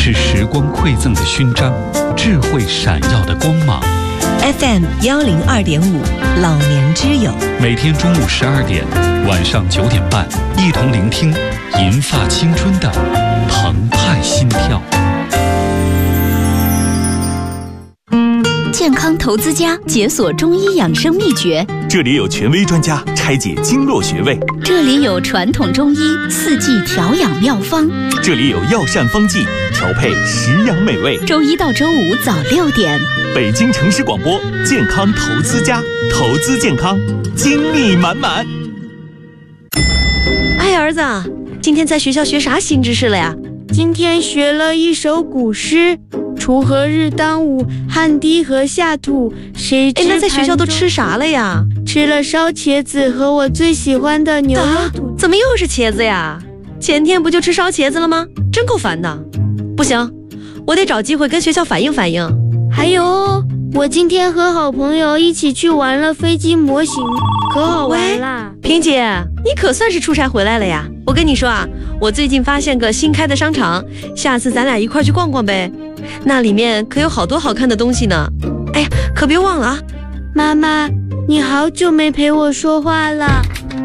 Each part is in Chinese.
是时光馈赠的勋章，智慧闪耀的光芒。 FM 102.5，老年之友， 每天中午12点，晚上9点半，一同聆听银发青春的澎湃心跳。 健康投资家解锁中医养生秘诀， 这里有权威专家拆解经络穴位， 这里有传统中医四季调养妙方， 这里有药膳方剂调配食养美味。 周一到周五早6点， 北京城市广播健康投资家，投资健康，精力满满。 哎，儿子，今天在学校学啥新知识了呀？ 今天学了一首古诗，锄禾日当午，汗滴禾下土，谁知那在学校都吃啥了呀？ 吃了烧茄子和我最喜欢的牛肉土。 怎么又是茄子呀？前天不就吃烧茄子了吗？真够烦的。不行，我得找机会跟学校反映反映。 还有，我今天和好朋友一起去玩了飞机模型，可好玩啦。 萍姐，你可算是出差回来了呀。我跟你说啊，我最近发现个新开的商场，下次咱俩一块去逛逛呗。那里面可有好多好看的东西呢。哎呀，可别忘了啊。 妈妈，你好久没陪我说话了。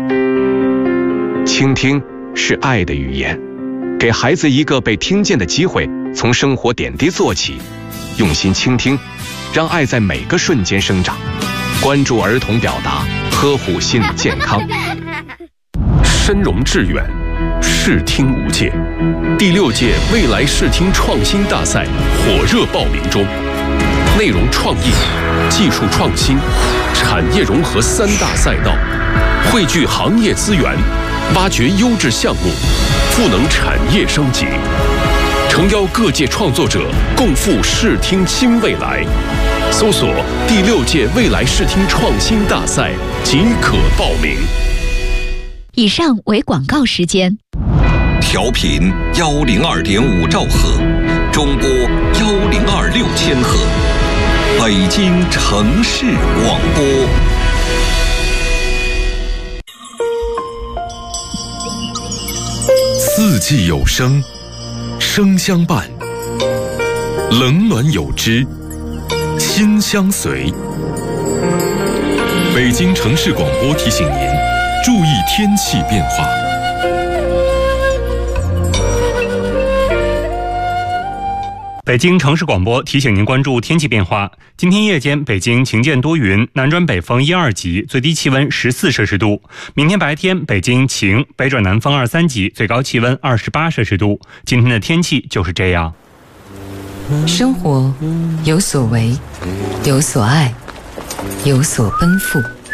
倾听是爱的语言，给孩子一个被听见的机会，从生活点滴做起，用心倾听，让爱在每个瞬间生长。关注儿童表达，呵护心理健康。 深融致远，视听无界。第6届未来视听创新大赛火热报名中，内容创意、技术创新、产业融合3大赛道，汇聚行业资源，挖掘优质项目，赋能产业升级。诚邀各界创作者共赴视听新未来。搜索第6届未来视听创新大赛即可报名。 以上为广告时间。 调频102.5兆赫，中波1026千赫，北京城市广播。 四季有声，声相伴；冷暖有知，心相随。北京城市广播提醒您，注意天气变化。 北京城市广播提醒您关注天气变化。今天夜间北京晴间多云，南转北风1、2级，最低气温14摄氏度。明天白天北京晴，北转南风2、3级，最高气温28摄氏度。今天的天气就是这样。 生活有所为，有所爱，有所奔赴。